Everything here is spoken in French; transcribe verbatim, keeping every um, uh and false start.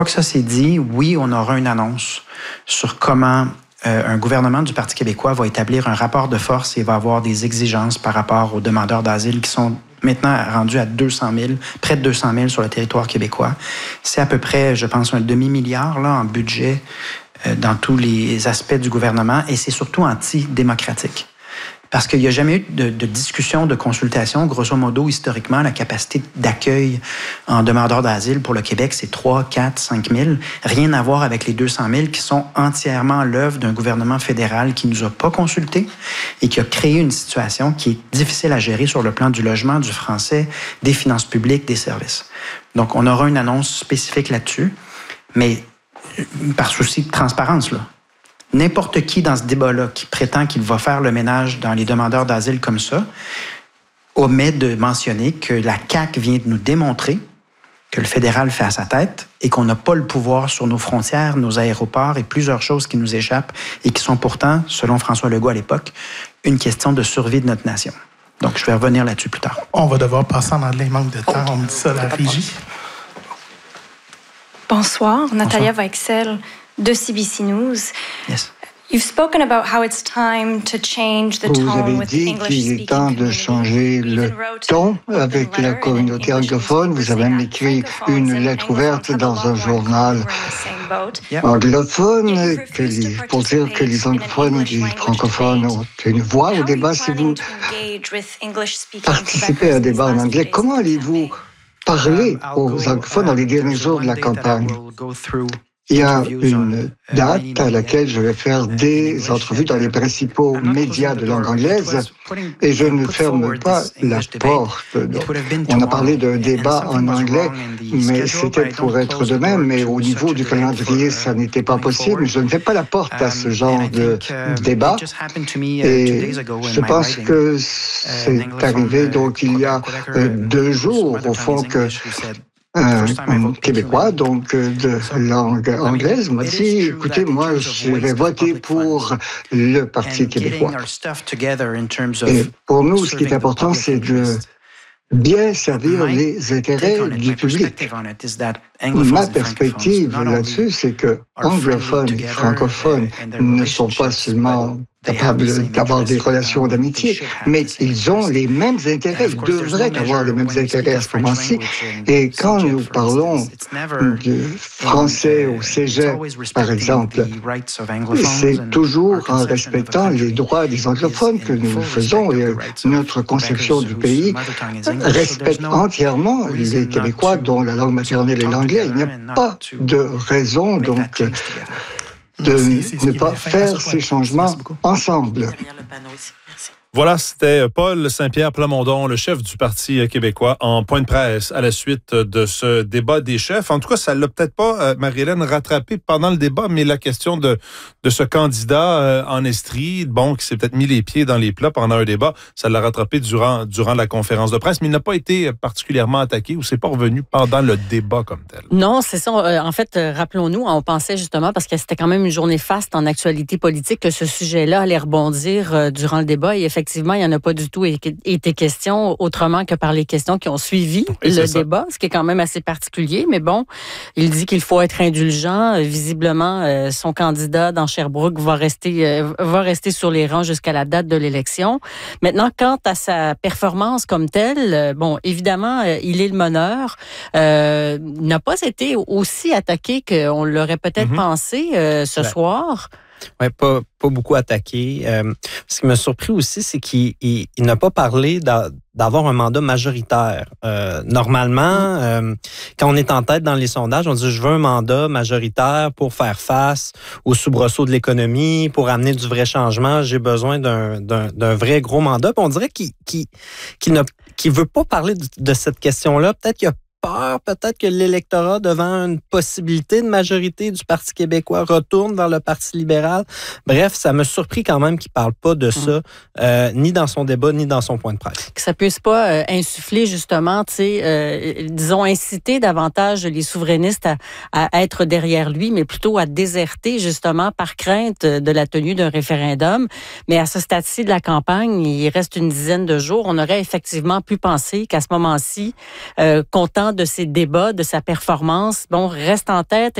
Une fois que ça c'est dit, oui, on aura une annonce sur comment euh, un gouvernement du Parti québécois va établir un rapport de force et va avoir des exigences par rapport aux demandeurs d'asile qui sont maintenant rendus à deux cent mille, près de deux cent mille sur le territoire québécois. C'est à peu près, je pense, un demi-milliard là, en budget euh, dans tous les aspects du gouvernement et c'est surtout antidémocratique. Parce qu'il n'y a jamais eu de, de discussion, de consultation. Grosso modo, historiquement, la capacité d'accueil en demandeurs d'asile pour le Québec, c'est trois, quatre, cinq mille. Rien à voir avec les deux cent mille qui sont entièrement l'œuvre d'un gouvernement fédéral qui ne nous a pas consultés et qui a créé une situation qui est difficile à gérer sur le plan du logement, du français, des finances publiques, des services. Donc, on aura une annonce spécifique là-dessus, mais par souci de transparence, là. N'importe qui dans ce débat-là qui prétend qu'il va faire le ménage dans les demandeurs d'asile comme ça, omet de mentionner que la C A Q vient de nous démontrer que le fédéral fait à sa tête et qu'on n'a pas le pouvoir sur nos frontières, nos aéroports et plusieurs choses qui nous échappent et qui sont pourtant, selon François Legault à l'époque, une question de survie de notre nation. Donc, je vais revenir là-dessus plus tard. On va devoir passer en anglais, manque de temps. On me dit ça à la régie. Bonsoir, Natalia Weichsel de C B C News. Yes. You've spoken about how it's time to change the Vous tone avez with the dit English qu'il est speaking temps de community. changer You le even wrote ton an avec open la letter in communauté English anglophone. Vous avez même écrit une lettre ouverte dans un journal anglophone que les, pour dire que les anglophones et les francophones ont une voix au débat. Si vous participez à un débat en anglais, comment allez-vous parler aux anglophones dans les derniers jours de la campagne? Il y a une date à laquelle je vais faire des entrevues dans les principaux médias de langue anglaise et je ne ferme pas la porte. Donc, on a parlé d'un débat en anglais, mais c'était pour être de même, mais au niveau du calendrier, ça n'était pas possible. Je ne fais pas la porte à ce genre de débat et je pense que c'est arrivé donc il y a deux jours, au fond, que Un, un Québécois, donc de langue anglaise, m'a dit, écoutez, moi, je vais voter pour le Parti québécois. Et pour nous, ce qui est important, c'est de bien servir les intérêts du public. Ma perspective là-dessus, c'est que anglophones et francophones ne sont pas seulement capables d'avoir des relations d'amitié, mais ils ont les mêmes intérêts, ils devraient avoir les mêmes intérêts à ce moment-ci. Et quand nous parlons de français au cégep, par exemple, c'est toujours en respectant les droits des anglophones que nous le faisons et notre conception du pays respecte entièrement les Québécois dont la langue maternelle est l'anglais. Il n'y a pas de raison, donc, de ne pas faire ces changements ensemble. Voilà, c'était Paul Saint-Pierre Plamondon, le chef du Parti québécois, en point de presse à la suite de ce débat des chefs. En tout cas, ça ne l'a peut-être pas, euh, Marie-Hélène, rattrapé pendant le débat, mais la question de, de ce candidat euh, en Estrie, bon, qui s'est peut-être mis les pieds dans les plats pendant un débat, ça l'a rattrapé durant, durant la conférence de presse, mais il n'a pas été particulièrement attaqué ou c'est pas revenu pendant le débat comme tel. Non, c'est ça. En fait, rappelons-nous, on pensait justement, parce que c'était quand même une journée faste en actualité politique, que ce sujet-là allait rebondir durant le débat et effectivement, Effectivement, il n'y en a pas du tout été question autrement que par les questions qui ont suivi oui, le débat, ce qui est quand même assez particulier. Mais bon, il dit qu'il faut être indulgent. Visiblement, son candidat dans Sherbrooke va rester, va rester sur les rangs jusqu'à la date de l'élection. Maintenant, quant à sa performance comme telle, bon, évidemment, il est le meneur. Euh, n'a pas été aussi attaqué qu'on l'aurait peut-être mm-hmm. pensé euh, ce ouais. soir. Oui, pas, pas beaucoup attaqué. Euh, ce qui m'a surpris aussi, c'est qu'il il, il n'a pas parlé d'a, d'avoir un mandat majoritaire. Euh, normalement, euh, quand on est en tête dans les sondages, on dit « je veux un mandat majoritaire pour faire face aux soubresauts de l'économie, pour amener du vrai changement, j'ai besoin d'un, d'un, d'un vrai gros mandat ». Puis on dirait qu'il, qu'il, qu'il ne qu'il veut pas parler de, de cette question-là. Peut-être qu'il a peur, peut-être que l'électorat, devant une possibilité de majorité du Parti québécois, retourne vers le Parti libéral. Bref, ça m'a surpris quand même qu'il ne parle pas de ça, euh, ni dans son débat, ni dans son point de presse. Que ça ne puisse pas euh, insuffler, justement, tu sais, euh, disons, inciter davantage les souverainistes à, à être derrière lui, mais plutôt à déserter, justement, par crainte de la tenue d'un référendum. Mais à ce stade-ci de la campagne, il reste une dizaine de jours, on aurait effectivement pu penser qu'à ce moment-ci, euh, comptant bilan de ces débats, de sa performance, bon, reste en tête?